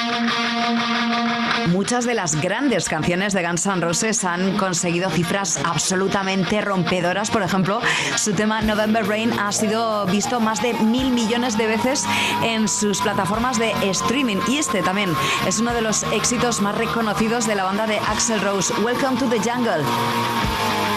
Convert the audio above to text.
Muchas de las grandes canciones de Guns N' Roses han conseguido cifras absolutamente rompedoras. Por ejemplo, su tema November Rain ha sido visto más de 1.000 millones de veces en sus plataformas de streaming. Y este también es uno de los éxitos más reconocidos de la banda de Axl Rose, Welcome to the Jungle.